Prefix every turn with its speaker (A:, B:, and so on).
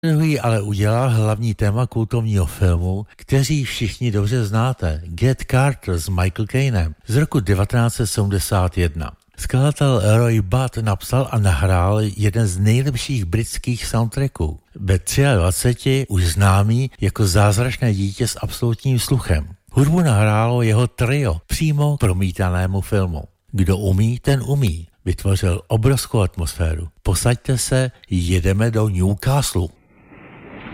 A: Druhý ale udělal hlavní téma kultovního filmu, který všichni dobře znáte, Get Carter s Michael Cainem z roku 1971. Skladatel Roy Budd napsal a nahrál jeden z nejlepších britských soundtracků. Ve 23 už známý jako zázračné dítě s absolutním sluchem. Hudbu nahrálo jeho trio přímo k promítanému filmu. Kdo umí, ten umí. Vytvořil obrovskou atmosféru. Posaďte se, jedeme do Newcastle.